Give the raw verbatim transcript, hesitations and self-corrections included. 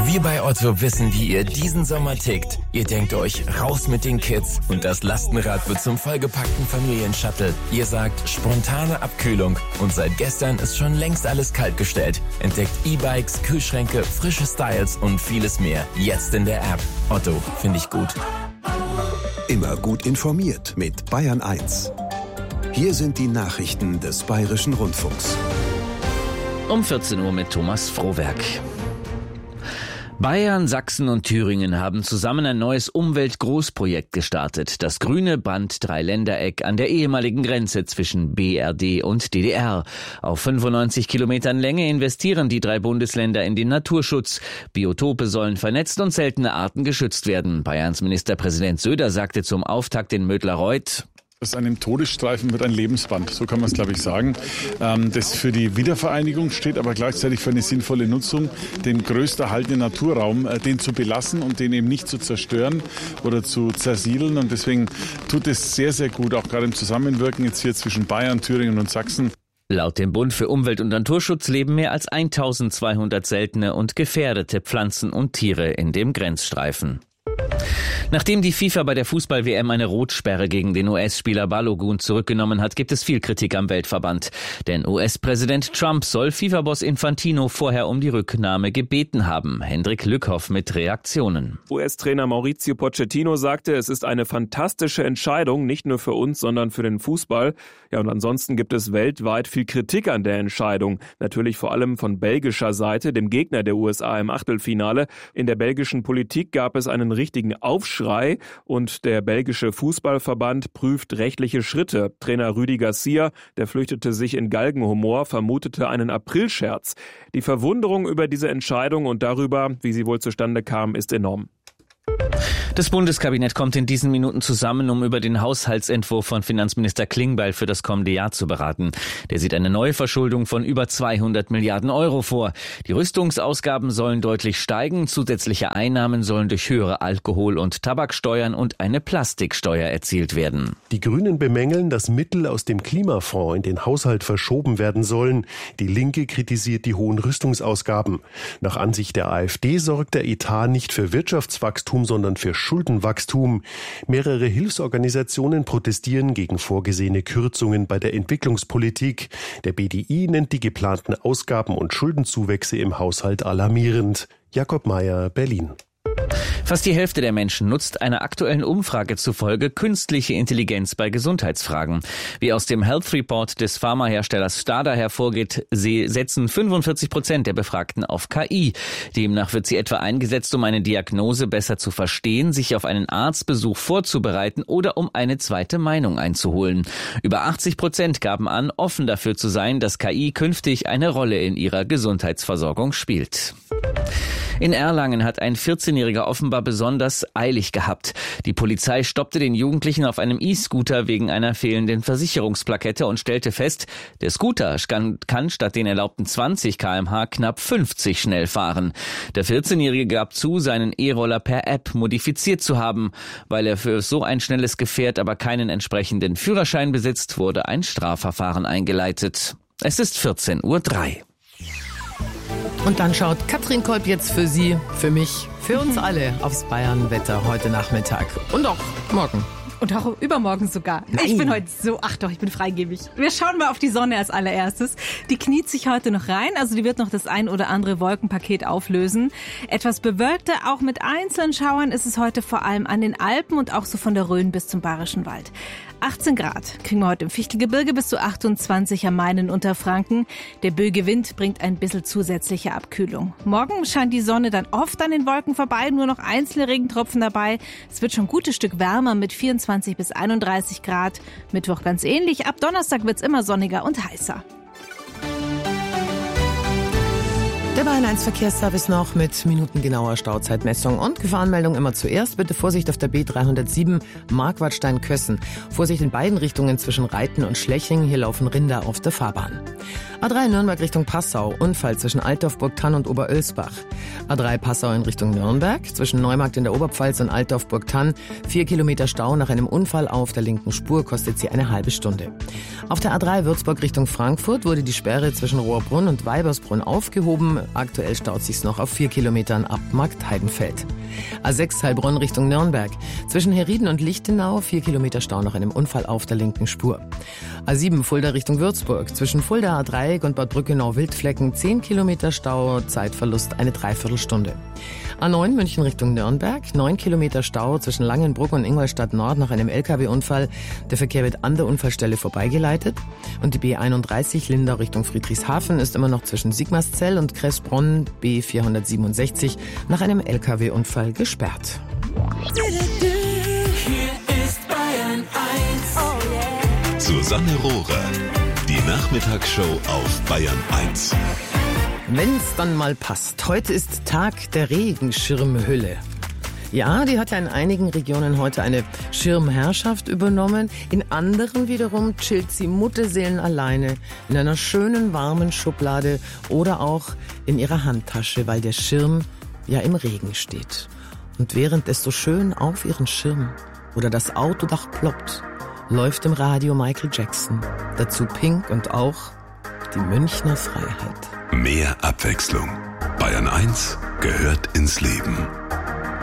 Wir bei Otto wissen, wie ihr diesen Sommer tickt. Ihr denkt euch, raus mit den Kids und das Lastenrad wird zum vollgepackten Familienshuttle. Ihr sagt, spontane Abkühlung und seit gestern ist schon längst alles kaltgestellt. Entdeckt E-Bikes, Kühlschränke, frische Styles und vieles mehr. Jetzt in der App. Otto, finde ich gut. Immer gut informiert mit Bayern eins. Hier sind die Nachrichten des Bayerischen Rundfunks. Um vierzehn Uhr mit Thomas Frohwerk. Bayern, Sachsen und Thüringen haben zusammen ein neues Umweltgroßprojekt gestartet. Das grüne Band-Dreiländereck an der ehemaligen Grenze zwischen B R D und D D R. Auf fünfundneunzig Kilometern Länge investieren die drei Bundesländer in den Naturschutz. Biotope sollen vernetzt und seltene Arten geschützt werden. Bayerns Ministerpräsident Söder sagte zum Auftakt in Mödlareuth: Aus einem Todesstreifen wird ein Lebensband, so kann man es, glaube ich, sagen. Das für die Wiedervereinigung steht, aber gleichzeitig für eine sinnvolle Nutzung, den größten erhaltenen Naturraum, den zu belassen und den eben nicht zu zerstören oder zu zersiedeln. Und deswegen tut es sehr, sehr gut, auch gerade im Zusammenwirken jetzt hier zwischen Bayern, Thüringen und Sachsen. Laut dem Bund für Umwelt und Naturschutz leben mehr als eintausendzweihundert seltene und gefährdete Pflanzen und Tiere in dem Grenzstreifen. Nachdem die FIFA bei der Fußball-W M eine Rotsperre gegen den U S-Spieler Balogun zurückgenommen hat, gibt es viel Kritik am Weltverband. Denn U S-Präsident Trump soll FIFA-Boss Infantino vorher um die Rücknahme gebeten haben. Hendrik Lückhoff mit Reaktionen. U S-Trainer Mauricio Pochettino sagte, es ist eine fantastische Entscheidung, nicht nur für uns, sondern für den Fußball. Ja, und ansonsten gibt es weltweit viel Kritik an der Entscheidung. Natürlich vor allem von belgischer Seite, dem Gegner der U S A im Achtelfinale. In der belgischen Politik gab es einen richtigen Aufschrei und der belgische Fußballverband prüft rechtliche Schritte. Trainer Rudi Garcia, der flüchtete sich in Galgenhumor, vermutete einen Aprilscherz. Die Verwunderung über diese Entscheidung und darüber, wie sie wohl zustande kam, ist enorm. Das Bundeskabinett kommt in diesen Minuten zusammen, um über den Haushaltsentwurf von Finanzminister Klingbeil für das kommende Jahr zu beraten. Der sieht eine Neuverschuldung von über zweihundert Milliarden Euro vor. Die Rüstungsausgaben sollen deutlich steigen, zusätzliche Einnahmen sollen durch höhere Alkohol- und Tabaksteuern und eine Plastiksteuer erzielt werden. Die Grünen bemängeln, dass Mittel aus dem Klimafonds in den Haushalt verschoben werden sollen. Die Linke kritisiert die hohen Rüstungsausgaben. Nach Ansicht der AfD sorgt der Etat nicht für Wirtschaftswachstum, sondern für Schuldenwachstum. Mehrere Hilfsorganisationen protestieren gegen vorgesehene Kürzungen bei der Entwicklungspolitik. Der B D I nennt die geplanten Ausgaben und Schuldenzuwächse im Haushalt alarmierend. Jakob Mayer, Berlin. Fast die Hälfte der Menschen nutzt einer aktuellen Umfrage zufolge künstliche Intelligenz bei Gesundheitsfragen. Wie aus dem Health Report des Pharmaherstellers Stada hervorgeht, sie setzen fünfundvierzig Prozent der Befragten auf K I. Demnach wird sie etwa eingesetzt, um eine Diagnose besser zu verstehen, sich auf einen Arztbesuch vorzubereiten oder um eine zweite Meinung einzuholen. Über achtzig Prozent gaben an, offen dafür zu sein, dass K I künftig eine Rolle in ihrer Gesundheitsversorgung spielt. In Erlangen hat ein vierzehnjähriger offenbar besonders eilig gehabt. Die Polizei stoppte den Jugendlichen auf einem E-Scooter wegen einer fehlenden Versicherungsplakette und stellte fest, der Scooter kann statt den erlaubten zwanzig Kilometer pro Stunde knapp fünfzig schnell fahren. Der vierzehnjährige gab zu, seinen E-Roller per App modifiziert zu haben. Weil er für so ein schnelles Gefährt aber keinen entsprechenden Führerschein besitzt, wurde ein Strafverfahren eingeleitet. Es ist vierzehn Uhr drei. Und dann schaut Katrin Kolb jetzt für Sie, für mich, für uns alle aufs Bayern-Wetter heute Nachmittag und auch morgen. Und auch übermorgen sogar. Nein. Ich bin heute so, ach doch, ich bin freigebig. Wir schauen mal auf die Sonne als allererstes. Die kniet sich heute noch rein, also die wird noch das ein oder andere Wolkenpaket auflösen. Etwas bewölkter, auch mit einzelnen Schauern ist es heute vor allem an den Alpen und auch so von der Rhön bis zum Bayerischen Wald. achtzehn Grad kriegen wir heute im Fichtelgebirge, bis zu achtundzwanzig am Main in Unterfranken. Der böige Wind bringt ein bisschen zusätzliche Abkühlung. Morgen scheint die Sonne dann oft an den Wolken vorbei, nur noch einzelne Regentropfen dabei. Es wird schon ein gutes Stück wärmer mit vierundzwanzig bis einunddreißig Grad. Mittwoch ganz ähnlich. Ab Donnerstag wird's immer sonniger und heißer. Der Bayern eins Verkehrsservice noch mit minutengenauer Stauzeitmessung und Gefahrenmeldung immer zuerst. Bitte Vorsicht auf der B dreihundertsieben Marquardstein-Kössen. Vorsicht in beiden Richtungen zwischen Reiten und Schleching. Hier laufen Rinder auf der Fahrbahn. A drei Nürnberg Richtung Passau. Unfall zwischen Altdorf, Burgthann und Oberölsbach. A drei Passau in Richtung Nürnberg. Zwischen Neumarkt in der Oberpfalz und Altdorf, Burgthann. Vier Kilometer Stau nach einem Unfall auf der linken Spur. Kostet sie eine halbe Stunde. Auf der A drei Würzburg Richtung Frankfurt wurde die Sperre zwischen Rohrbrunn und Weibersbrunn aufgehoben. Aktuell staut sich's noch auf vier Kilometern ab Marktheidenfeld. A sechs Heilbronn Richtung Nürnberg. Zwischen Herrieden und Lichtenau vier Kilometer Stau nach einem Unfall auf der linken Spur. A sieben Fulda Richtung Würzburg. Zwischen Fulda Dreieck und Bad Brückenau-Wildflecken zehn Kilometer Stau, Zeitverlust eine Dreiviertelstunde. A neun München Richtung Nürnberg. neun Kilometer Stau zwischen Langenbruck und Ingolstadt Nord nach einem L K W-Unfall. Der Verkehr wird an der Unfallstelle vorbeigeleitet. Und die B einunddreißig Lindau Richtung Friedrichshafen ist immer noch zwischen Sigmarszell und Kressbronn B vierhundertsiebenundsechzig nach einem L K W-Unfall gesperrt. Hier ist Bayern eins. Oh yeah. Susanne Rohrer, die Nachmittagsshow auf Bayern eins. Wenn's dann mal passt. Heute ist Tag der Regenschirmhülle. Ja, die hat ja in einigen Regionen heute eine Schirmherrschaft übernommen. In anderen wiederum chillt sie Mutterseelen alleine in einer schönen warmen Schublade oder auch in ihrer Handtasche, weil der Schirm ja im Regen steht. Und während es so schön auf ihren Schirm oder das Autodach ploppt, läuft im Radio Michael Jackson. Dazu Pink und auch die Münchner Freiheit. Mehr Abwechslung. Bayern eins gehört ins Leben.